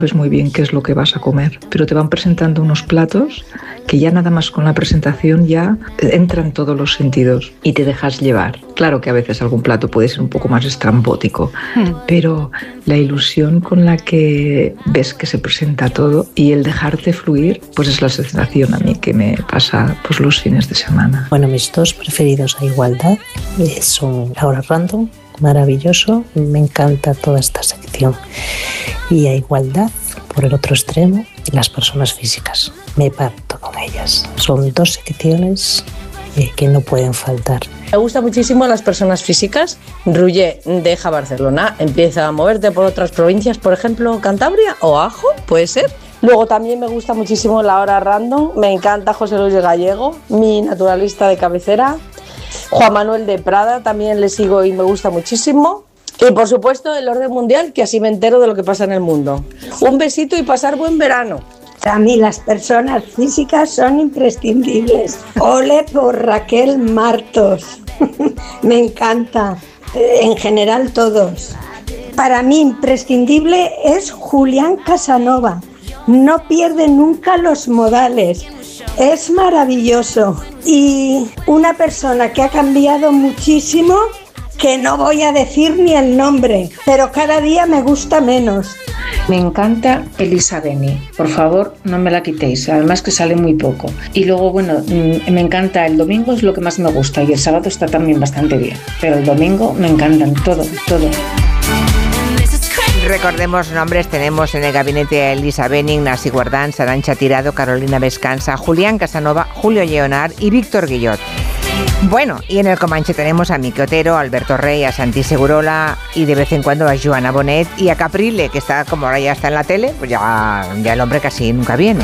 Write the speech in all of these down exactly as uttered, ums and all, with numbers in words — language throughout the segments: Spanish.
sabes muy bien qué es lo que vas a comer, pero te van presentando unos platos que ya nada más con la presentación ya entran todos los sentidos y te dejas llevar. Claro que a veces algún plato puede ser un poco más estrambótico, mm. pero la ilusión con la que ves que se presenta todo y el dejarte fluir, pues es la sensación a mí que me pasa pues los fines de semana. Bueno, mis dos preferidos a igualdad son La Hora Random, maravilloso, me encanta toda esta sección, y a igualdad, por el otro extremo, Las Personas Físicas, me parto con ellas, son dos secciones eh, que no pueden faltar. Me gusta muchísimo Las Personas Físicas. Ruller deja Barcelona, empieza a moverte por otras provincias, por ejemplo Cantabria o Ajo, puede ser. Luego también me gusta muchísimo La Hora Random, me encanta José Luis Gallego, mi naturalista de cabecera. Juan Manuel de Prada también le sigo y me gusta muchísimo. Y por supuesto El Orden Mundial, que así me entero de lo que pasa en el mundo. Un besito y pasar buen verano. A mí Las Personas Físicas son imprescindibles. Ole por Raquel Martos. Me encanta. En general todos. Para mí imprescindible es Julián Casanova. No pierde nunca los modales. Es maravilloso. Y una persona que ha cambiado muchísimo, que no voy a decir ni el nombre, pero cada día me gusta menos. Me encanta Elisa Beni, por favor no me la quitéis, además que sale muy poco. Y luego, bueno, me encanta el domingo, es lo que más me gusta, y el sábado está también bastante bien, pero el domingo me encantan, todo, todo. Recordemos nombres, tenemos en el gabinete a Elisa Beni, Ignasi Guardans, Arantxa Tirado, Carolina Vescanza, Julián Casanova, Julio Lleonard y Víctor Guillot. Bueno, y en el Comanche tenemos a Miki Otero, a Alberto Rey, a Santi Segurola y de vez en cuando a Joana Bonet y a Caprile, que está, como ahora ya está en la tele, pues ya, ya el hombre casi nunca viene.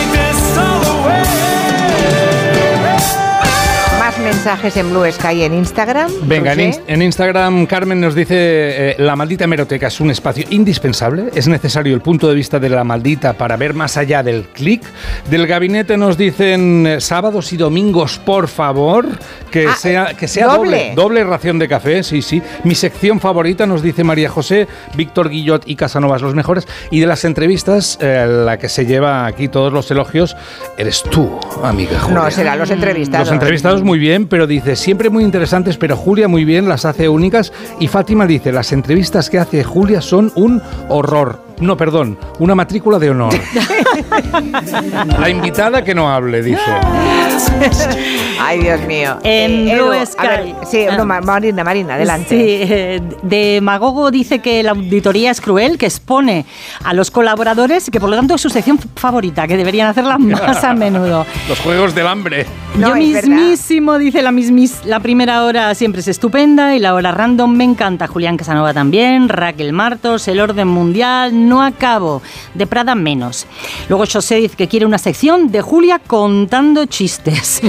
Mensajes en Blue Sky en Instagram. Venga, en, in- en Instagram Carmen nos dice eh, la maldita hemeroteca es un espacio indispensable, es necesario el punto de vista de la maldita para ver más allá del clic. Del gabinete nos dicen eh, sábados y domingos, por favor, que ah, sea, que sea doble. doble doble ración de café, sí, sí. Mi sección favorita, nos dice María José, Víctor Guillot y Casanovas los mejores, y de las entrevistas eh, la que se lleva aquí todos los elogios eres tú, amiga Julia. No, serán los entrevistados. Los entrevistados muy bien, pero dice, siempre muy interesantes, pero Julia muy bien, las hace únicas. Y Fátima dice, las entrevistas que hace Julia son un horror. No, perdón, una matrícula de honor. La invitada que no hable, dice. Ay, Dios mío. En eh, Blue Edu, Sky. A ver, sí, no, Marina, Marina, adelante. Sí, eh, Demagogo dice que la auditoría es cruel, que expone a los colaboradores y que por lo tanto es su sección favorita, que deberían hacerla más a menudo. Los juegos del hambre. No, Yo mismísimo, verdad. Dice la mismis, la primera hora siempre es estupenda y la hora random me encanta. Julián Casanova también, Raquel Martos, El Orden Mundial, no acabo, de Prada menos. Luego José dice que quiere una sección de Julia contando chistes.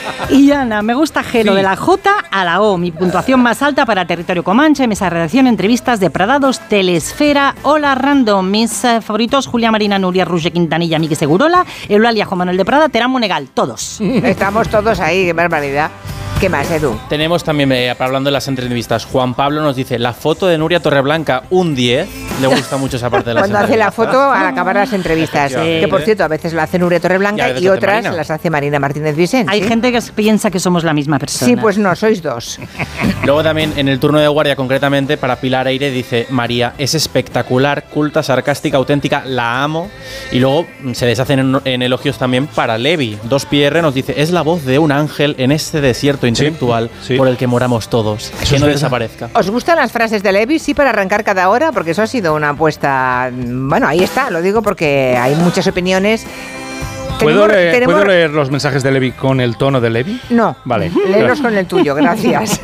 Y Ana, me gusta Gelo, sí. De la J a la O, mi puntuación más alta para Territorio Comanche, mesa de redacción, entrevistas de Pradados, Telesfera, Hola Random, mis eh, favoritos, Julia Marina, Nuria Ruge, Quintanilla, Miki Segurola, Eulalia, Juan Manuel de Prada, Terán Monegal, todos. Estamos todos ahí, qué barbaridad. ¿Qué más, Edu? Tenemos también, eh, hablando de las entrevistas, Juan Pablo nos dice, la foto de Nuria Torreblanca, un diez. Le gusta mucho esa parte de las Cuando hace la foto al acabar las entrevistas. Sí. Que, por cierto, a veces la hace Nuria Torreblanca y, y otras las hace Marina Martínez Vicent. Hay ¿sí? gente que piensa que somos la misma persona. Sí, pues no, sois dos. Luego también, en el turno de guardia, concretamente, para Pilar Eire, dice, María, es espectacular, culta, sarcástica, auténtica, la amo. Y luego se deshacen en, en elogios también para Levi. dos P R nos dice, es la voz de un ángel en este desierto intelectual. Sí. Sí. Por el que moramos todos, eso que no desaparezca. ¿Os gustan las frases de Levi? Sí, para arrancar cada hora, porque eso ha sido una apuesta. Bueno, ahí está, lo digo porque hay muchas opiniones. ¿Puedo leer, tenemos... ¿Puedo leer los mensajes de Levi con el tono de Levi? No. Vale. Léelos con el tuyo, gracias.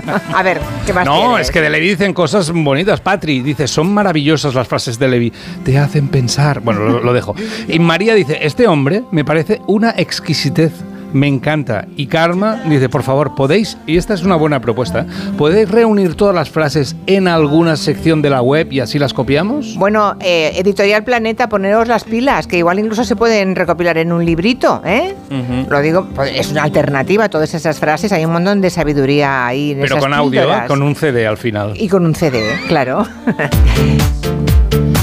A ver, ¿qué más No, tienes? Es que de Levi dicen cosas bonitas. Patri dice, son maravillosas las frases de Levi. Te hacen pensar. Bueno, lo, lo dejo. Y María dice, este hombre me parece una exquisitez. Me encanta. Y Karma dice, por favor, podéis, y esta es una buena propuesta, ¿podéis reunir todas las frases en alguna sección de la web y así las copiamos? Bueno, eh, Editorial Planeta, poneros las pilas, que igual incluso se pueden recopilar en un librito, ¿eh? Uh-huh. Lo digo, pues es una alternativa a todas esas frases, hay un montón de sabiduría ahí en Pero esas con audio, píldoras. con un C D al final. Y con un C D, claro.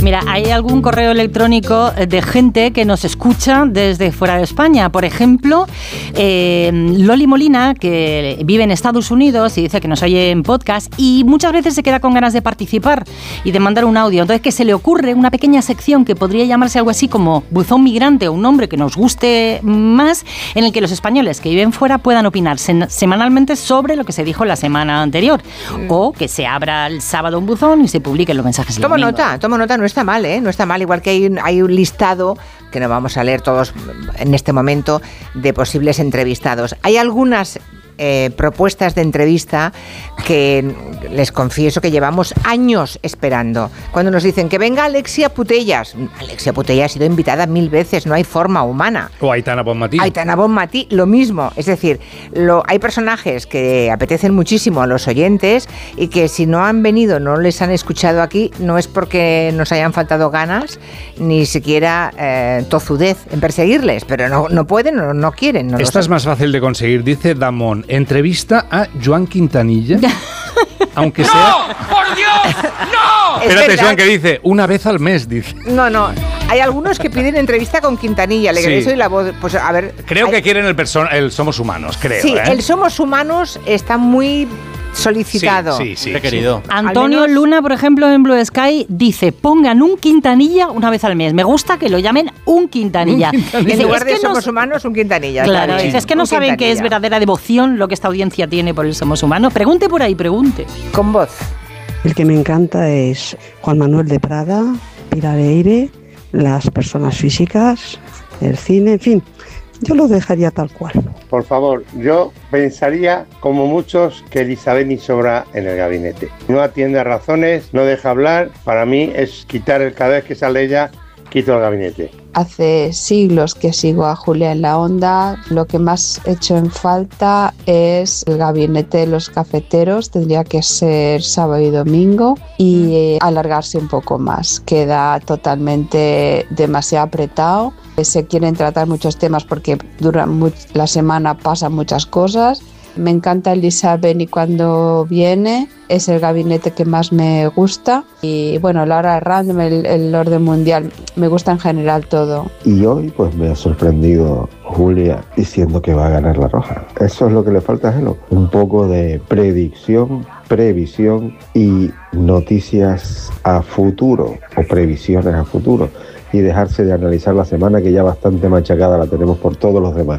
mira, hay algún correo electrónico de gente que nos escucha desde fuera de España. Por ejemplo, eh, Loli Molina, que vive en Estados Unidos y dice que nos oye en podcast y muchas veces se queda con ganas de participar y de mandar un audio. Entonces, que se le ocurre una pequeña sección que podría llamarse algo así como Buzón Migrante o un nombre que nos guste más, en el que los españoles que viven fuera puedan opinar sen- semanalmente sobre lo que se dijo la semana anterior. Mm. O que se abra el sábado un buzón y se publiquen los mensajes. Tomo nota, tomo nota, no está mal, ¿eh? No está mal, igual que hay un, hay un listado, que no vamos a leer todos en este momento, de posibles entrevistados. Hay algunas eh, propuestas de entrevista que les confieso que llevamos años esperando. Cuando nos dicen que venga Alexia Putellas. Alexia Putellas ha sido invitada mil veces, no hay forma humana. O Aitana Bonmatí. Aitana Bonmatí, lo mismo. Es decir, lo, hay personajes que apetecen muchísimo a los oyentes y que si no han venido, no les han escuchado aquí, no es porque nos hayan faltado ganas, ni siquiera eh, tozudez en perseguirles, pero no, no pueden o no, no quieren. No Esta es más fácil de conseguir, dice Damón. Entrevista a Joan Quintanilla. Aunque sea... ¡No! ¡Por Dios! ¡No! Espérate, Joan, que dice una vez al mes, dice. No, no. Hay algunos que piden entrevista con Quintanilla. Le Sí. soy la voz. Pues a ver. Creo hay... que quieren el, person- el Somos Humanos, creo. Sí, ¿eh? el Somos Humanos está muy solicitado. Sí, sí, sí. querido. Antonio Al menos... Luna, por ejemplo, en Blue Sky, dice, pongan un Quintanilla una vez al mes. Me gusta que lo llamen un Quintanilla. Un Quintanilla. Dice, en lugar es de que Somos no... Humanos, un Quintanilla. Claro, Está bien. es que no Un saben que es Quintanilla. verdadera devoción lo que esta audiencia tiene por el Somos Humanos. Pregunte por ahí, pregunte. Con voz. El que me encanta es Juan Manuel de Prada, Pilar Eire, las personas físicas, el cine, en fin, yo lo dejaría tal cual. Por favor, yo pensaría, como muchos, que Elisabeni sobra en el gabinete. No atiende a razones, no deja hablar. Para mí es quitar el, cada vez que sale ella, quito el gabinete. Hace siglos que sigo a Julia en la Onda. Lo que más echo en falta es el gabinete de los cafeteros. Tendría que ser sábado y domingo y eh, alargarse un poco más. Queda totalmente demasiado apretado. Se quieren tratar muchos temas porque durante much- la semana pasan muchas cosas. Me encanta Elisabeni cuando viene, es el gabinete que más me gusta. Y bueno, la hora random, el, el orden mundial, me gusta en general todo. Y hoy pues me ha sorprendido Julia diciendo que va a ganar la Roja. Eso es lo que le falta a Gelo. Un poco de predicción, previsión y noticias a futuro o previsiones a futuro. Y dejarse de analizar la semana que ya bastante machacada la tenemos por todos los demás.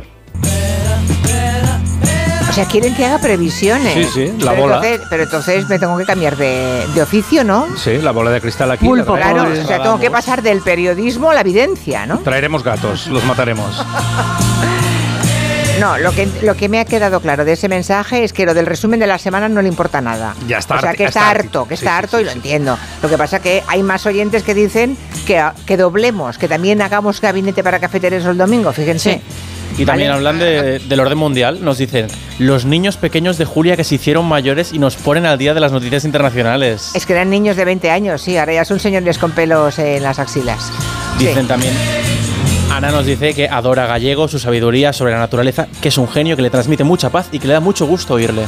O sea, quieren que haga previsiones. Sí, sí, la pero bola. Entonces, pero entonces me tengo que cambiar de, de oficio, ¿no? Sí, la bola de cristal aquí. Pulpo, la claro. traemos. O sea, tengo que pasar del periodismo a la evidencia, ¿no? Traeremos gatos, los mataremos. No, lo que, lo que me ha quedado claro de ese mensaje es que lo del resumen de la semana no le importa nada. Ya está O sea, harti- que está, está harto, harti- que sí, está sí, harto sí, y lo sí. entiendo. Lo que pasa que hay más oyentes que dicen que, que doblemos, que también hagamos gabinete para cafeteros el domingo, fíjense. Y también Vale. hablan de, del orden mundial, nos dicen los niños pequeños de Julia que se hicieron mayores y nos ponen al día de las noticias internacionales. Es que eran niños de veinte años, sí, ahora ya son señores con pelos en las axilas. Dicen Sí. también, Ana nos dice que adora a Gallego, su sabiduría sobre la naturaleza, que es un genio que le transmite mucha paz y que le da mucho gusto oírle.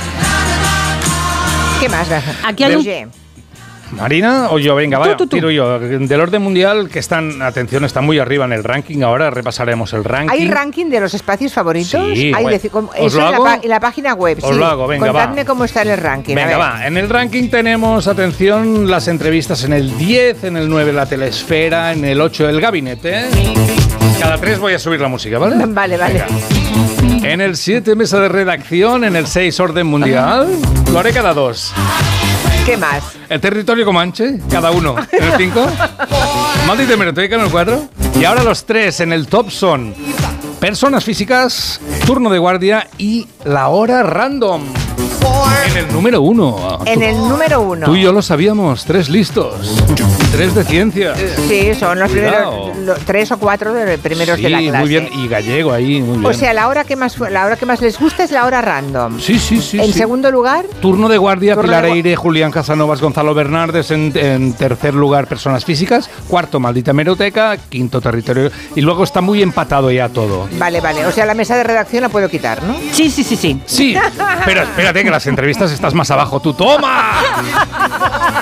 ¿Qué más? Aquí hay un- Oye, Marina o yo, venga, Tú, vaya, tú, tú. tiro yo. Del orden mundial, que están, atención, está muy arriba en el ranking. Ahora repasaremos el ranking. ¿hay ranking de los espacios favoritos? Sí, Hay bueno. decir, ¿cómo- ¿Os eso lo en la, hago? pa- en la página web, Os sí. lo hago, venga, Contadme va. cómo está en el ranking. a Venga, ver. va. En el ranking tenemos, atención, las entrevistas en el diez, en el nueve la telesfera, en el ocho el gabinete. Cada tres voy a subir la música, ¿vale? Vale, vale. Venga. En el siete mesa de redacción, en el seis orden mundial. Lo haré cada dos. ¿Qué más? El territorio Comanche, cada uno. En el cinco. Maldita Hemeroteca en el cuatro. Y ahora los tres en el top son personas físicas, turno de guardia y la hora random. En el número uno. En el número uno. Tú y yo lo sabíamos, tres listos. Tres de ciencia. Sí, son los Cuidado. primeros, lo- tres o cuatro de los primeros Sí, de la clase. muy bien. Y gallego ahí, muy bien. O sea, la hora que más la hora que más les gusta es la hora random. Sí, sí, sí. En sí. segundo lugar, Turno de guardia, Turno Pilar de gua- Eire, Julián Casanovas, Gonzalo Bernardes. En, en tercer lugar, personas físicas. Cuarto, maldita hemeroteca. Quinto, territorio. Y luego está muy empatado ya todo. vale, vale. O sea, la mesa de redacción la puedo quitar, ¿no? Sí, sí, sí, sí. Sí, pero espérate que las entrevistas estás más abajo. ¡Tú toma!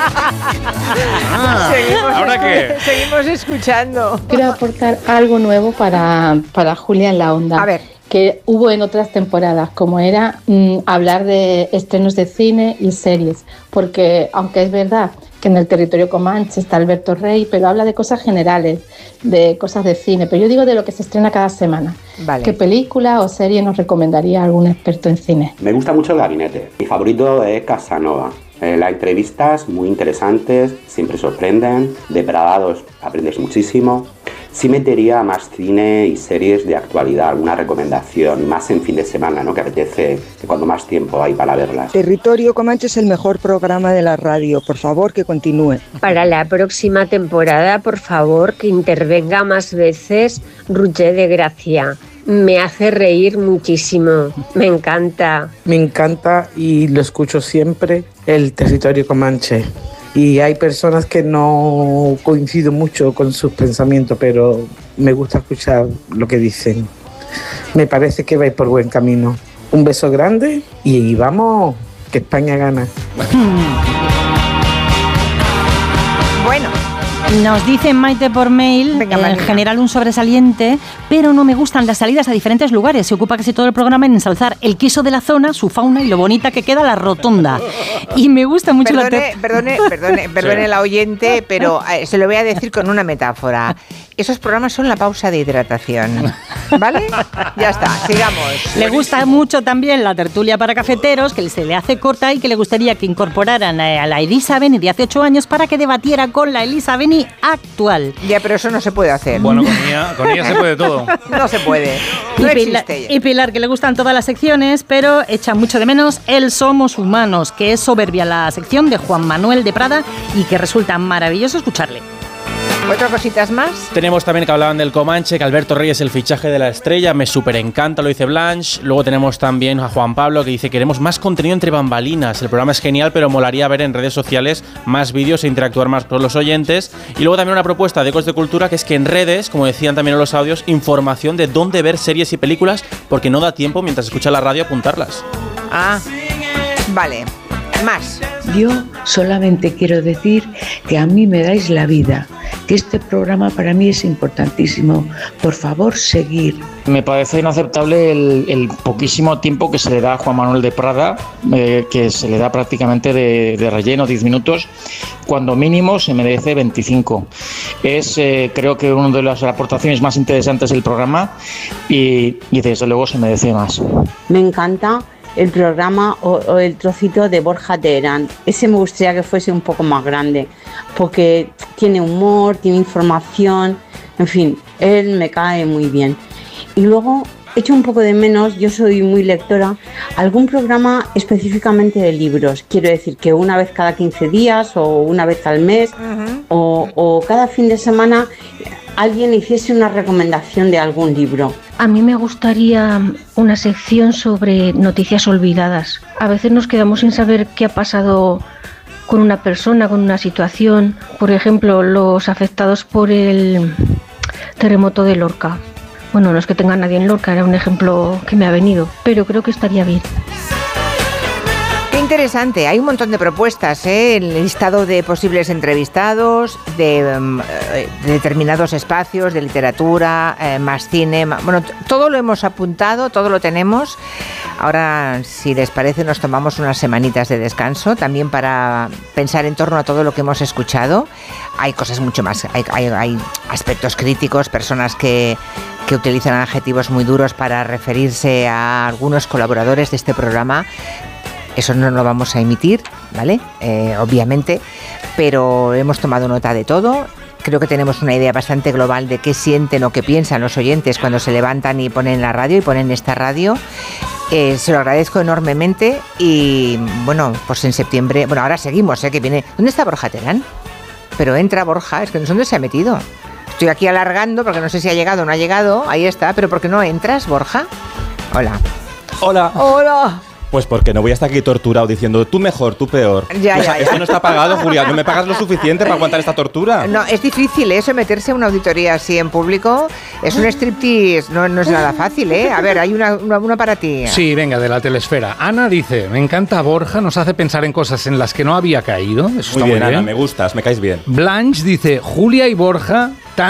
Ah, seguimos, ¿ahora qué? Seguimos escuchando. Quiero aportar algo nuevo para, para Julia en la Onda. A ver. Que hubo en otras temporadas, como era mmm, hablar de estrenos de cine y series. Porque, aunque es verdad que en el territorio comanche está Alberto Rey, pero habla de cosas generales, de cosas de cine. Pero yo digo de lo que se estrena cada semana. Vale. ¿Qué película o serie nos recomendaría algún experto en cine? Me gusta mucho El Gabinete. Mi favorito es Casanova. Eh, las entrevistas muy interesantes, siempre sorprenden. Depravados, aprendes muchísimo. Sí metería más cine y series de actualidad, alguna recomendación, más en fin de semana, ¿no? Que apetece, que cuando más tiempo hay para verlas. Territorio Comanche es el mejor programa de la radio, por favor que continúe. Para la próxima temporada, por favor, que intervenga más veces Roger de Gracia. Me hace reír muchísimo, me encanta. Me encanta y lo escucho siempre, el Territorio Comanche. Y hay personas que no coincido mucho con sus pensamientos, pero me gusta escuchar lo que dicen. Me parece que vais por buen camino. Un beso grande y vamos, que España gana. Bueno, nos dice Maite por mail, Venga, en Marina. general un sobresaliente, pero no me gustan las salidas a diferentes lugares. Se ocupa casi todo el programa en ensalzar el queso de la zona, su fauna y lo bonita que queda la rotonda. Y me gusta mucho Perdone, la... te- perdone, perdone, perdone Sí. la oyente, pero eh, se lo voy a decir con una metáfora. Esos programas son la pausa de hidratación. ¿Vale? Ya está, sigamos. Le gusta mucho también la tertulia para cafeteros, que se le hace corta y que le gustaría que incorporaran a la Elisa Beni de hace ocho años para que debatiera con la Elisa Beni actual. Ya, pero eso no se puede hacer. Bueno, con ella, con ella se puede todo. No se puede. No y, Pilar, existe. y Pilar, que le gustan todas las secciones, pero echa mucho de menos el Somos Humanos, que es soberbia la sección de Juan Manuel de Prada y que resulta maravilloso escucharle. ¿Cuatro cositas más? Tenemos también que hablaban del Comanche, que Alberto Reyes es el fichaje de la estrella, me súper encanta, lo dice Blanche. Luego tenemos también a Juan Pablo que dice: queremos más contenido entre bambalinas, el programa es genial, pero molaría ver en redes sociales más vídeos e interactuar más con los oyentes. Y luego también una propuesta de Ecos de Cultura, que es que en redes, como decían también en los audios, información de dónde ver series y películas, porque no da tiempo mientras escucha la radio apuntarlas. Ah, vale. Más. Yo solamente quiero decir que a mí me dais la vida, que este programa para mí es importantísimo. Por favor, seguir. Me parece inaceptable el, el poquísimo tiempo que se le da a Juan Manuel de Prada, eh, que se le da prácticamente de, de relleno, diez minutos, cuando mínimo se merece veinticinco. Es, eh, creo que una de las aportaciones más interesantes del programa y, y desde luego se merece más. Me encanta el programa o, o el trocito de Borja Terán. Ese me gustaría que fuese un poco más grande, porque tiene humor, tiene información, en fin, él me cae muy bien. Y luego echo un poco de menos, yo soy muy lectora, algún programa específicamente de libros. Quiero decir que una vez cada quince días o una vez al mes uh-huh. o, o cada fin de semana alguien hiciese una recomendación de algún libro. A mí me gustaría una sección sobre noticias olvidadas. A veces nos quedamos sin saber qué ha pasado con una persona, con una situación. Por ejemplo, los afectados por el terremoto de Lorca. Bueno, no es que tenga nadie en Lorca, era un ejemplo que me ha venido, pero creo que estaría bien. Qué interesante, hay un montón de propuestas, ¿eh? El listado de posibles entrevistados, de, um, de determinados espacios, de literatura, eh, más cine, más, bueno, t- todo lo hemos apuntado, todo lo tenemos. Ahora, si les parece, nos tomamos unas semanitas de descanso, también para pensar en torno a todo lo que hemos escuchado. Hay cosas mucho más, hay, hay, hay aspectos críticos, personas que, que utilizan adjetivos muy duros para referirse a algunos colaboradores de este programa. Eso no lo vamos a emitir, ¿vale? Eh, obviamente, pero hemos tomado nota de todo. Creo que tenemos una idea bastante global de qué sienten o qué piensan los oyentes cuando se levantan y ponen la radio y ponen esta radio. Eh, se lo agradezco enormemente y, bueno, pues en septiembre... Bueno, ahora seguimos, ¿eh? Que viene... ¿Dónde está Borja Terán? Pero entra Borja, es que no sé dónde se ha metido. Estoy aquí alargando porque no sé si ha llegado o no ha llegado. Ahí está, pero ¿por qué no entras, Borja? Hola. Hola. Hola. Pues porque no voy a estar aquí torturado diciendo tú mejor, tú peor. Ya, pues ya, ya. Esto no está pagado, Julia. ¿No me pagas lo suficiente para aguantar esta tortura? No, es difícil, ¿eh? Someterse a una auditoría así en público. Es un striptease, no, no es nada fácil, ¿eh? A ver, hay una, una, una para ti. Sí, venga, de la telesfera. Ana dice, me encanta Borja, nos hace pensar en cosas en las que no había caído. Eso Muy está bien, muy bien. Ana, me gustas, me caes bien. Blanche dice, Julia y Borja